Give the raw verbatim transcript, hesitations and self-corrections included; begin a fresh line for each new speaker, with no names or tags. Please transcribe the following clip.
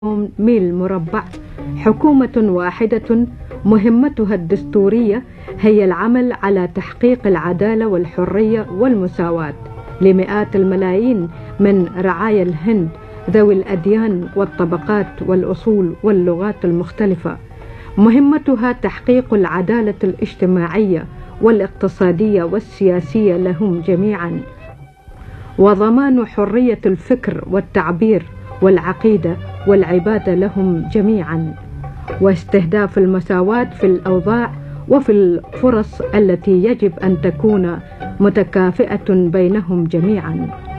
ميل مربع. حكومة واحدة مهمتها الدستورية هي العمل على تحقيق العدالة والحرية والمساواة لمئات الملايين من رعايا الهند ذوي الأديان والطبقات والأصول واللغات المختلفة. مهمتها تحقيق العدالة الاجتماعية والاقتصادية والسياسية لهم جميعا، وضمان حرية الفكر والتعبير والعقيدة والعبادة لهم جميعا، واستهداف المساواة في الأوضاع وفي الفرص التي يجب أن تكون متكافئة بينهم جميعا.